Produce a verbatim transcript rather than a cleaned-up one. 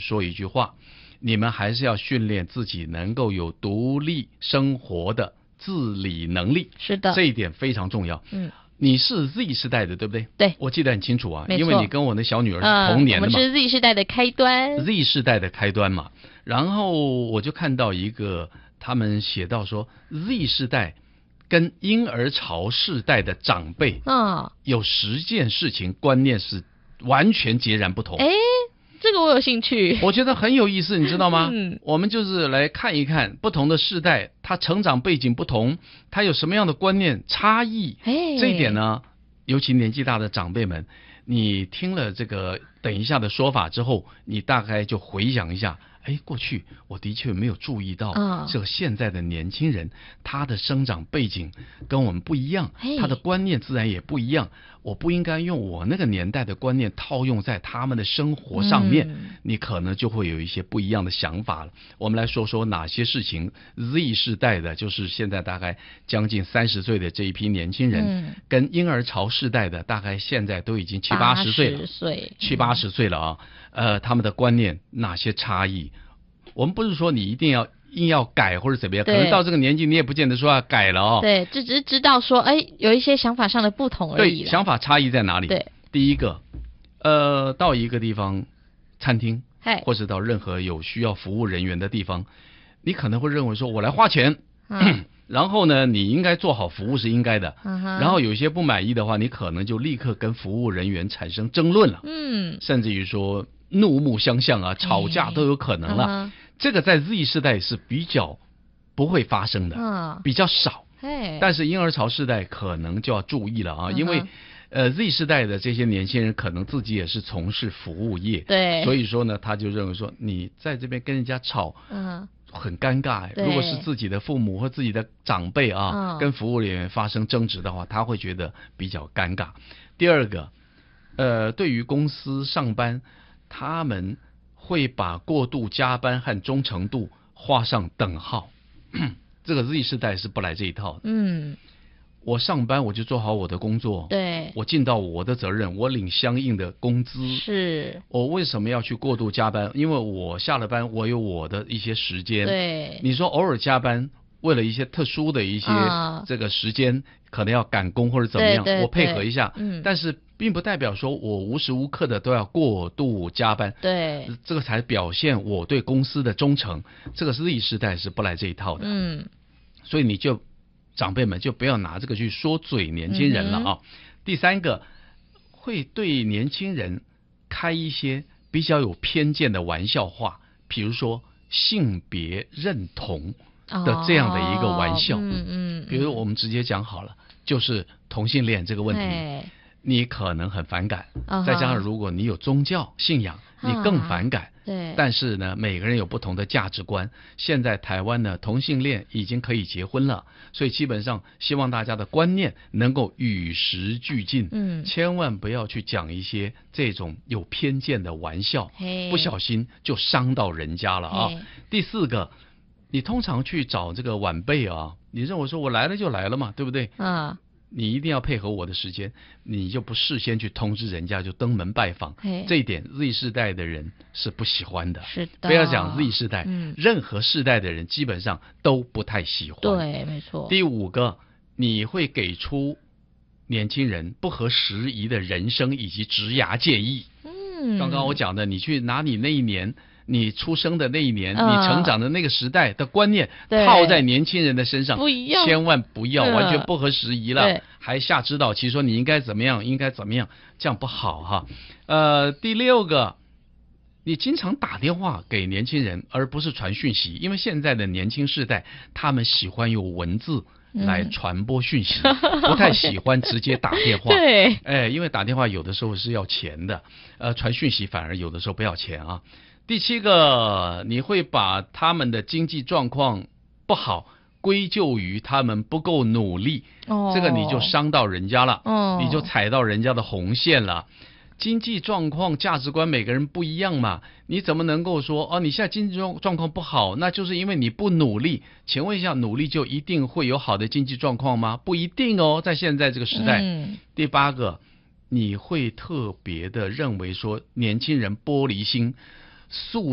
说一句话，你们还是要训练自己能够有独立生活的自理能力。 是的， 这一点非常重要。 嗯。 你是 Z 世代的，对不对？ 对， 我记得很清楚啊， 没错， 因为你跟我的小女儿是同年的嘛。 嗯、我们是 Z 世代的开端 ，Z 世代的开端嘛。然后我就看到一个，他们写到说 ，Z 世代跟婴儿潮世代的长辈， 嗯， 有十件事情观念是完全截然不同。 哎。这个我有兴趣， 我觉得很有意思，你知道吗？ 嗯， 我们就是来看一看不同的世代，他成长背景不同，他有什么样的观念差异。这一点呢，尤其年纪大的长辈们，你听了这个等一下的说法之后，你大概就回想一下，哎，过去我的确没有注意到， 嗯、 这个现在的年轻人，他的生长背景跟我们不一样，他的观念自然也不一样。我不应该用我那个年代的观念套用在他们的生活上面，嗯、你可能就会有一些不一样的想法了。我们来说说哪些事情 Z 世代的，就是现在大概将近三十岁的这一批年轻人，嗯、跟婴儿潮世代的，大概现在都已经七八十岁了，七八十岁了啊。呃，他们的观念哪些差异？我们不是说你一定要硬要改或者怎么样，可能到这个年纪你也不见得说要改了哦。 对，只是知道说，哎，有一些想法上的不同而已。 对，想法差异在哪里？ 对， 第一个，呃，到一个地方，餐厅，或者到任何有需要服务人员的地方，你可能会认为说，我来花钱。嗯然后呢，你应该做好服务是应该的。嗯、然后有一些不满意的话，你可能就立刻跟服务人员产生争论了。嗯，甚至于说怒目相向啊，吵架都有可能了。嗯、这个在 Z 世代是比较不会发生的，嗯、比较少。但是婴儿潮世代可能就要注意了啊，嗯、因为呃 Z 世代的这些年轻人可能自己也是从事服务业， 对， 所以说呢，他就认为说你在这边跟人家吵，嗯。很尴尬，如果是自己的父母或自己的长辈啊，嗯、跟服务人员发生争执的话，他会觉得比较尴尬。第二个，呃，对于公司上班，他们会把过度加班和忠诚度画上等号。这个 Z 世代是不来这一套的。嗯。我上班我就做好我的工作， 对， 我尽到我的责任，我领相应的工资。 是， 我为什么要去过度加班？因为我下了班，我有我的一些时间。 对， 你说偶尔加班，为了一些特殊的一些这个时间，啊、可能要赶工或者怎么样， 对对对， 我配合一下。 嗯， 但是并不代表说我无时无刻的都要过度加班。 对， 这个才表现我对公司的忠诚。这个是 Z 世代是不来这一套的。嗯，所以你就。长辈们就不要拿这个去说嘴年轻人了啊。嗯、第三个，会对年轻人开一些比较有偏见的玩笑话，比如说性别认同的这样的一个玩笑。哦、嗯嗯。比如我们直接讲好了，就是同性恋这个问题，你可能很反感，哦、再加上如果你有宗教信仰，你更反感。 对， 但是呢，每个人有不同的价值观。现在台湾呢，同性恋已经可以结婚了，所以基本上希望大家的观念能够与时俱进。嗯，千万不要去讲一些这种有偏见的玩笑，不小心就伤到人家了啊。第四个，你通常去找这个晚辈啊，你认为说我来了就来了嘛，对不对？嗯。你一定要配合我的时间，你就不事先去通知人家就登门拜访，这一点 Z 世代的人是不喜欢的。 是的， 不要讲 Z 世代，嗯、任何世代的人基本上都不太喜欢。 对，没错。 第五个，你会给出年轻人不合时宜的人生以及职涯建议。嗯，刚刚我讲的，你去拿你那一年。你出生的那一年，嗯、你成长的那个时代的观念套在年轻人的身上， 不一样， 千万不要，完全不合时宜了， 嗯、 还下指导棋说你应该怎么样，应该怎么样，这样不好哈。呃，第六个，你经常打电话给年轻人，而不是传讯息，因为现在的年轻世代，他们喜欢用文字来传播讯息，嗯、不太喜欢直接打电话。 对， 哎，因为打电话有的时候是要钱的，呃，传讯息反而有的时候不要钱啊。第七个，你会把他们的经济状况不好归咎于他们不够努力，哦、这个你就伤到人家了，哦、你就踩到人家的红线了。经济状况、价值观每个人不一样嘛，你怎么能够说哦，你现在经济状状况不好，那就是因为你不努力？请问一下，努力就一定会有好的经济状况吗？不一定哦，在现在这个时代。嗯、第八个，你会特别的认为说年轻人玻璃心。素